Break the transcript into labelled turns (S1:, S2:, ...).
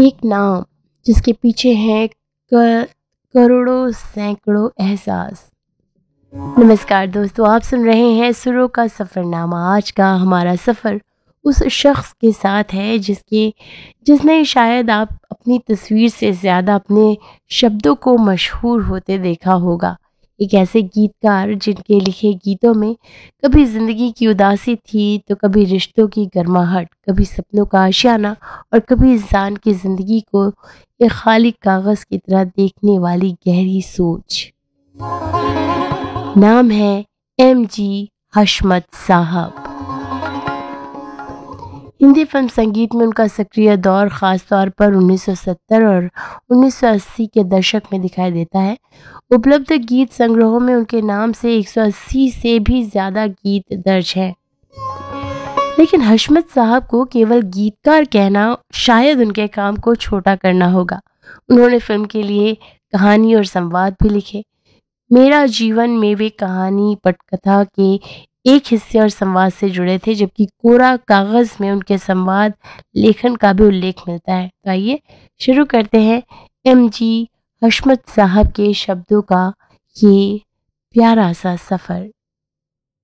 S1: एक नाम जिसके पीछे हैं करोड़ों सैकड़ों एहसास। नमस्कार दोस्तों, आप सुन रहे हैं सुरों का सफ़रनामा। आज का हमारा सफ़र उस शख्स के साथ है जिसने शायद आप अपनी तस्वीर से ज़्यादा अपने शब्दों को मशहूर होते देखा होगा। एक ऐसे गीतकार जिनके लिखे गीतों में कभी ज़िंदगी की उदासी थी तो कभी रिश्तों की गर्माहट, कभी सपनों का आशियाना और कभी इंसान की ज़िंदगी को एक खाली कागज़ की तरह देखने वाली गहरी सोच। नाम है एम.जी. हशमत साहब। हिंदी फिल्म संगीत में उनका सक्रिय दौर खास तौर पर 1970 और 1980 के दशक में दिखाई देता है। उपलब्ध गीत संग्रहों में उनके नाम से 180 से भी ज़्यादा गीत दर्ज हैं। लेकिन हशमत साहब को केवल गीतकार कहना शायद उनके काम को छोटा करना होगा। उन्होंने फिल्म के लिए कहानी और संवाद भी लिखे। मेरा जीवन में वे कहानी पटकथा के एक हिस्से और संवाद से जुड़े थे, जबकि कोरा कागज में उनके संवाद लेखन का भी उल्लेख मिलता है। तो आइए शुरू करते हैं एम.जी. हशमत साहब के शब्दों का ये प्यारा सा सफ़र।